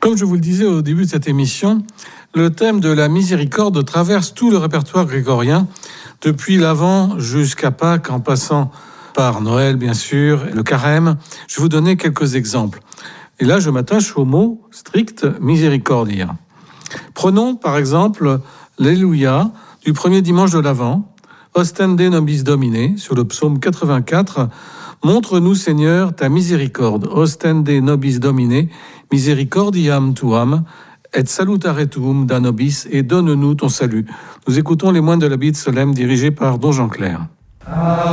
Comme je vous le disais au début de cette émission, le thème de la miséricorde traverse tout le répertoire grégorien, depuis l'Avent jusqu'à Pâques, en passant par Noël, bien sûr, et le Carême. Je vais vous donner quelques exemples. Et là, je m'attache au mot strict miséricordia. Prenons, par exemple, l'Alléluia du premier dimanche de l'Avent, Ostende nobis Domine, sur le psaume 84. Montre-nous, Seigneur, ta miséricorde. Ostende nobis Domine, misericordiam tuam, et salutare tuum da nobis, et donne-nous ton salut. Nous écoutons les moines de l'Abbaye de Solesmes dirigés par Don Jean Clair.